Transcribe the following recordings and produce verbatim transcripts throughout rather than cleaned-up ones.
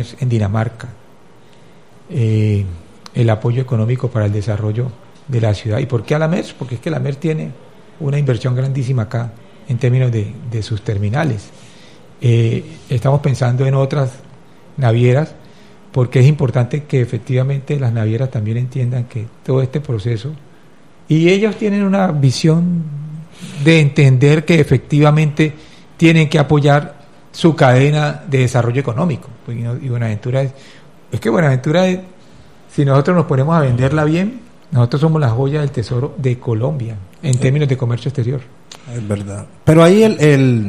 Mers en Dinamarca, eh, el apoyo económico para el desarrollo de la ciudad. ¿Y por qué a la Mers? Porque es que la Mers tiene una inversión grandísima acá en términos de, de sus terminales. Eh, estamos pensando en otras navieras, porque es importante que efectivamente las navieras también entiendan que todo este proceso, y ellos tienen una visión de entender que efectivamente tienen que apoyar su cadena de desarrollo económico. Y Buenaventura es, es que Buenaventura es, si nosotros nos ponemos a venderla bien, nosotros somos la joya del tesoro de Colombia en términos de comercio exterior. Es verdad. Pero ahí el, el,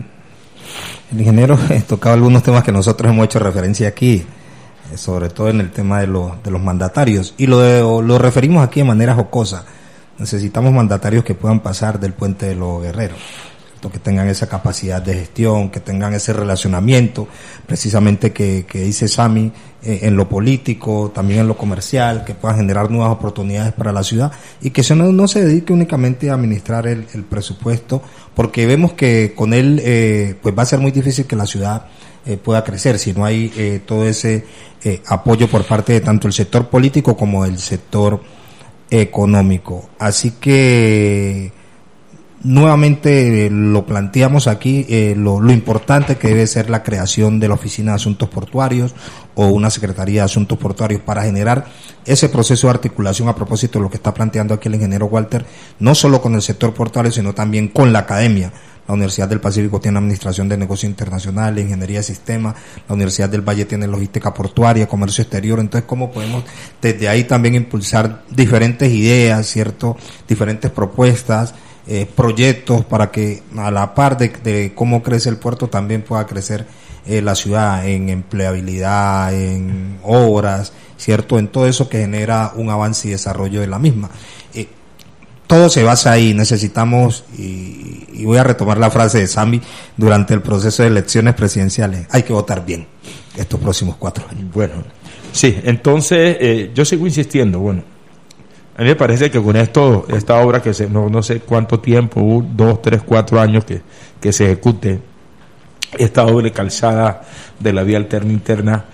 el ingeniero tocaba algunos temas que nosotros hemos hecho referencia aquí, sobre todo en el tema de los, de los mandatarios, y lo, de, lo referimos aquí de manera jocosa. Necesitamos mandatarios que puedan pasar del puente de los guerreros, que tengan esa capacidad de gestión, que tengan ese relacionamiento, precisamente que, que dice Sammy, eh, en lo político, también en lo comercial, que puedan generar nuevas oportunidades para la ciudad, y que eso no, no se dedique únicamente a administrar el, el presupuesto, porque vemos que con él eh, pues va a ser muy difícil que la ciudad eh, pueda crecer si no hay eh, todo ese eh, apoyo por parte de tanto el sector político como del sector económico. Así que nuevamente eh, lo planteamos aquí, eh, lo, lo importante que debe ser la creación de la Oficina de Asuntos Portuarios o una Secretaría de Asuntos Portuarios para generar ese proceso de articulación, a propósito de lo que está planteando aquí el ingeniero Walter, no solo con el sector portuario, sino también con la academia. La Universidad del Pacífico tiene Administración de Negocios Internacionales, Ingeniería de Sistemas, la Universidad del Valle tiene Logística Portuaria, Comercio Exterior. Entonces, ¿cómo podemos desde ahí también impulsar diferentes ideas, cierto, diferentes propuestas, eh, proyectos para que a la par de, de cómo crece el puerto también pueda crecer eh, la ciudad en empleabilidad, en obras, cierto, en todo eso que genera un avance y desarrollo de la misma? Eh, todo se basa ahí. Necesitamos, y, y voy a retomar la frase de Sammy, durante el proceso de elecciones presidenciales hay que votar bien estos próximos cuatro años. Bueno, sí, entonces eh, yo sigo insistiendo. Bueno, a mí me parece que con esto, esta obra que se, no, no sé cuánto tiempo, un, dos, tres, cuatro años que, que se ejecute esta doble calzada de la vía alterna interna,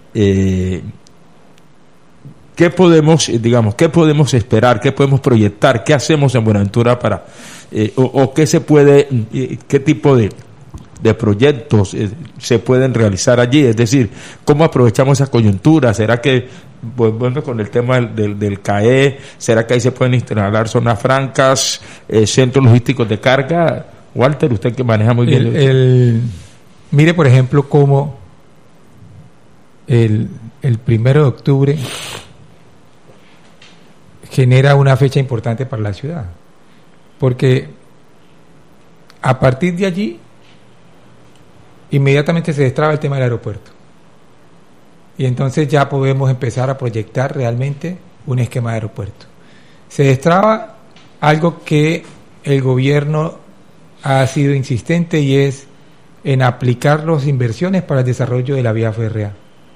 eh, ¿qué podemos, digamos, qué podemos esperar, qué podemos proyectar, qué hacemos en Buenaventura para, eh, o, o qué se puede, eh, qué tipo de, de proyectos eh, se pueden realizar allí? Es decir, ¿cómo aprovechamos esa coyuntura? ¿Será que, bueno, con el tema del, del, del C A E, será que ahí se pueden instalar zonas francas, eh, centros logísticos de carga? Walter, usted que maneja muy bien. El, el, mire, por ejemplo, cómo el, el primero de octubre genera una fecha importante para la ciudad, porque a partir de allí inmediatamente se destraba el tema del aeropuerto, y entonces ya podemos empezar a proyectar realmente un esquema de aeropuerto. Se destraba algo que el gobierno ha sido insistente, y es en aplicar las inversiones para el desarrollo de la vía férrea.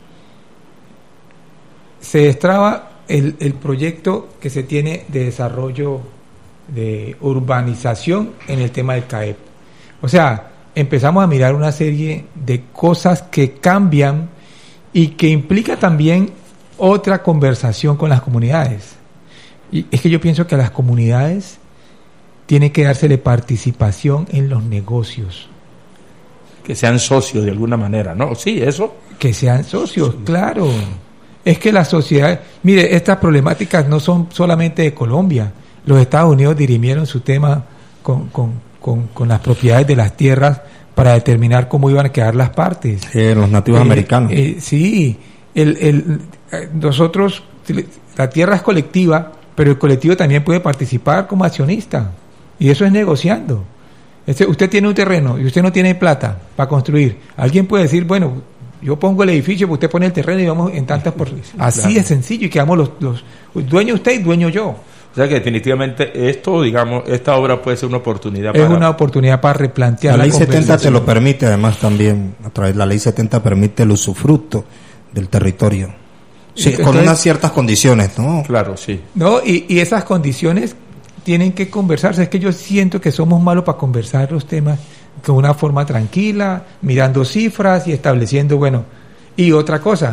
Se destraba El, el proyecto que se tiene de desarrollo de urbanización en el tema del C A E P. O sea, empezamos a mirar una serie de cosas que cambian y que implica también otra conversación con las comunidades. Y es que yo pienso que a las comunidades tiene que dársele participación en los negocios. Que sean socios de alguna manera, ¿no? Sí, eso. Que sean socios, sí. Claro. Es que la sociedad, mire, estas problemáticas no son solamente de Colombia. Los Estados Unidos dirimieron su tema con, con, con, con las propiedades de las tierras para determinar cómo iban a quedar las partes. Eh, los nativos eh, americanos. Eh, sí, el, el, nosotros, la tierra es colectiva, pero el colectivo también puede participar como accionista, y eso es negociando. Este, usted tiene un terreno y usted no tiene plata para construir. Alguien puede decir, bueno, yo pongo el edificio, usted pone el terreno y vamos en tantas por... Así claro. Es sencillo, y quedamos los, los dueño usted y dueño yo. O sea que definitivamente esto, digamos, esta obra puede ser una oportunidad es para... una oportunidad para replantear. La ley setenta te lo permite, además también, a través de la ley setenta permite el usufructo del territorio. Sí, entonces, con unas ciertas condiciones, ¿no? Claro, sí. No, y, y esas condiciones tienen que conversarse. Es que yo siento que somos malos para conversar los temas con una forma tranquila, mirando cifras y estableciendo, bueno, y otra cosa,